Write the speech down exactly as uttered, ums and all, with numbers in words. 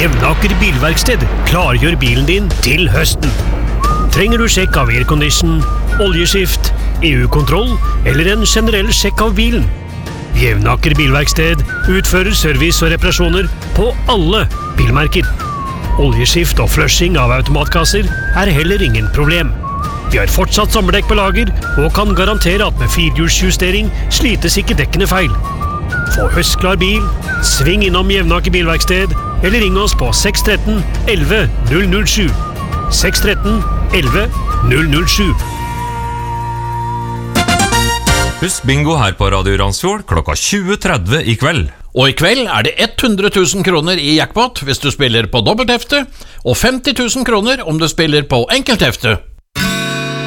Jevnaker bilverksted klargjør bilen din til høsten. Trenger du sjekk av aircondition, oljeskift, E U-kontroll eller en generell sjekk av bilen? Jevnaker bilverksted utfører service og reparasjoner på alle bilmerker. Oljeskift og flushing av automatkasser er heller ingen problem. Vi har fortsatt sommerdekk på lager og kan garantere at med firehjulsjustering slites ikke dekkene feil. Få høstklar bil, sving innom Jevnaker bilverksted eller ring oss på seks ett tre elleve null null sju. seks ett tre elleve null null sju. Husk bingo her på Radio Randsfjord klokka tjue tretti i kveld. Og i kveld er det hundre tusen kroner i jackpot hvis du spiller på dobbelthefte, og femti tusen kroner om du spiller på enkelthefte.